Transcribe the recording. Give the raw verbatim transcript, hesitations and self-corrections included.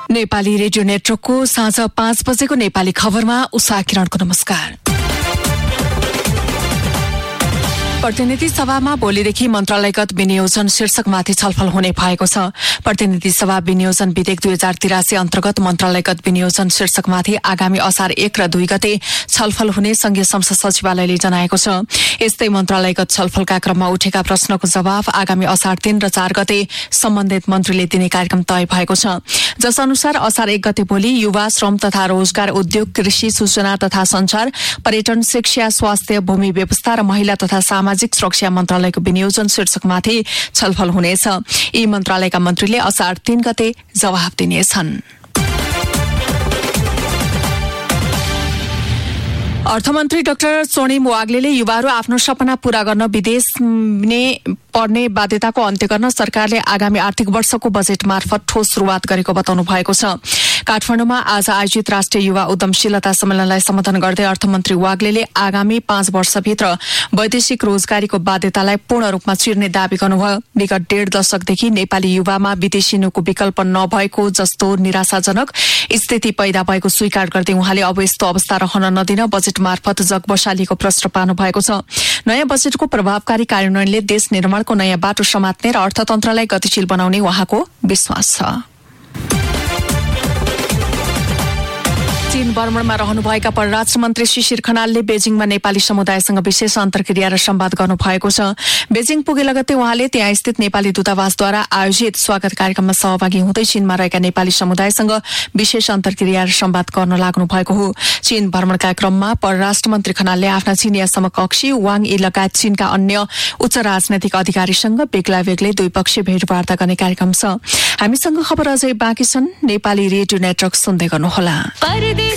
Nepali radio नेटवर्कको साँझ पाँच बजेको नेपाली खबरमा उषा किरणको नमस्कार। प्रतिनिधि सभामा भोलिदेखि मन्त्रालयगत विनियोजन शीर्षकमाथि छलफल हुने भएको छ। प्रतिनिधि सभा विनियोजन विधेयक दुई हजार तिरासी अन्तर्गत मन्त्रालयगत विनियोजन शीर्षकमाथि आगामी असार एक र दुई गते छलफल हुने संघीय संसद सचिवालयले जनाएको छ। यस्तै मन्त्रालयगत छलफलका क्रममा उठेका प्रश्नको जवाफ आगामी असार तीन र चार गते सम्बन्धित मन्त्रीले दिने कार्यक्रम तय भएको छ, जस अनुसार असार एक गते भोलि युवा, श्रम तथा रोजगार, उद्योग, कृषि, सूचना तथा संचार, पर्यटन, शिक्षा, स्वास्थ्य, भूमि व्यवस्था र महिला तथा सामाजिक सुरक्षा मन्त्रालयको विनियोजन शीर्षकमाथि छलफल हुनेछ। यी मन्त्रालयका मन्त्रीले असार तीन गते जवाफ दिनेछन्। अर्थमन्त्री डाक्टर स्वर्णिम वाग्लेले युवाहरू आफ्नो सपना पूरा गर्न विदेश पढ्ने बाध्यताको अन्त्य गर्न सरकारले आगामी आर्थिक वर्षको बजेट मार्फत ठोस शुरूआत गरेको बताउनु भएको छ। काठमाडौँमा आज आयोजित राष्ट्रिय युवा उद्यमशीलता सम्मेलनलाई सम्बोधन गर्दै अर्थमन्त्री वाग्लेले आगामी पाँच वर्षभित्र वैदेशिक रोजगारीको बाध्यतालाई पूर्ण रूपमा चिर्ने दावी गर्नुभयो। विगत डेढ दशकदेखि नेपाली युवामा विदेशी नीतिको विकल्प नभएको जस्तो निराशाजनक स्थिति पैदा भएको स्वीकार गर्दै उहाँले अब यस्तो अवस्था रहन नदिन बजेट मार्फत जग बसालिएको प्रश्न पार्नु भएको छ। नयाँ बजेटको प्रभावकारी कार्यान्वयनले देश निर्माणको नयाँ बाटो समात्ने र अर्थतन्त्रलाई गतिशील बनाउने उहाँको विश्वास छ। चीन भ्रमणमा रहनुभएका परराष्ट्र मन्त्री शिशिर खनालले बेजिङमा नेपाली समुदायसँग विशेष अन्तर्क्रिया र संवाद गर्नुभएको छ। बेजिङ पुगे लगत्तै उहाँले त्यहाँ स्थित नेपाली दूतावासद्वारा आयोजित स्वागत कार्यक्रममा सहभागी हुँदै चीनमा रहेका नेपाली समुदायसँग विशेष अन्तर्क्रिया र संवाद गर्न लाग्नु भएको हो। चीन भ्रमणका क्रममा परराष्ट्र मन्त्री खनालले आफ्ना चीनिया समकक्षी वाङ यी लगायत चीनका अन्य उच्च राजनैतिक अधिकारीसँग बेग्ला बेग्लै द्विपक्षीय भेटवार्ता गर्ने कार्यक्रम छ। हामीसँग खबर अझै बाँकी छन्। नेपाली रेडियो नेटवर्क सुन्दै गर्नुहोला।